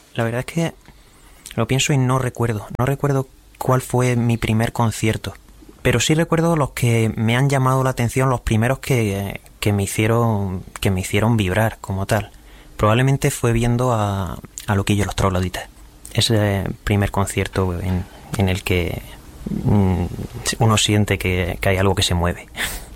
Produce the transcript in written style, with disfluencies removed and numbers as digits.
La verdad es que lo pienso y no recuerdo. No recuerdo cuál fue mi primer concierto. Pero sí recuerdo los que me han llamado la atención, los primeros que me hicieron vibrar como tal. Probablemente fue viendo a Loquillo y los Trogloditas. Ese primer concierto en el que uno siente que hay algo que se mueve.